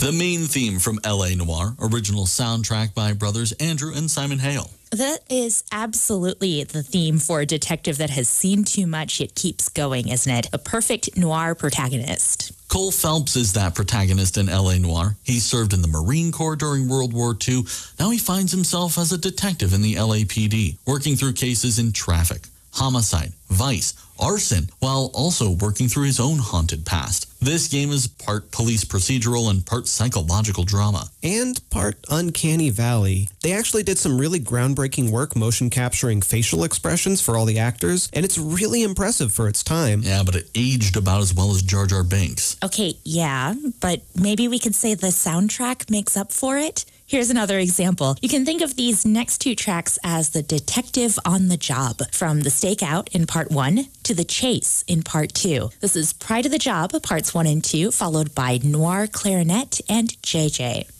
The main theme from L.A. Noire, original soundtrack by brothers Andrew and Simon Hale. That is absolutely the theme for a detective that has seen too much yet keeps going, isn't it? A perfect noir protagonist. Cole Phelps is that protagonist in L.A. Noire. He served in the Marine Corps during World War II. Now he finds himself as a detective in the LAPD, working through cases in traffic, homicide, vice, arson, while also working through his own haunted past. This game is part police procedural and part psychological drama. And part Uncanny Valley. They actually did some really groundbreaking work motion capturing facial expressions for all the actors, and it's really impressive for its time. Yeah, but it aged about as well as Jar Jar Binks. Okay, yeah, but maybe we could say the soundtrack makes up for it? Here's another example. You can think of these next two tracks as the detective on the job, from the stakeout in part 1 to the chase in part 2. This is Pride of the Job, parts 1 and 2, followed by Noir Clarinet and JJ.